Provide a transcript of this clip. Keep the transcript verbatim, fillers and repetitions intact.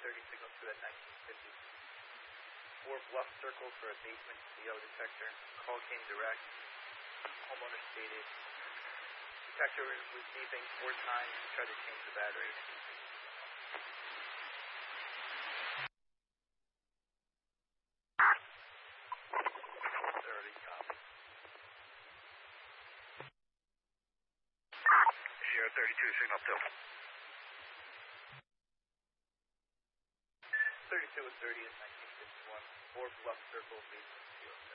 thirty signal two at nineteen fifty. four Bluff Circle for a basement C O detector. Call came direct. Homeowner stated detector was beeping four times and tried to change the battery. thirty, copy. Sierra thirty-two, signal two. thirty-two and thirty is nineteen fifty-one. four Bluff Circle, basement C O.